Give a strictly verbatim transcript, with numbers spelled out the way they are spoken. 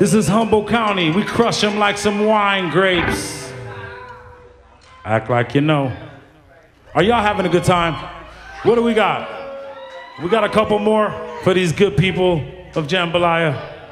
This is Humboldt County. We crush them like some wine grapes. Act like you know. Are y'all having a good time? What do we got? We got a couple more for these good people of Jambalaya.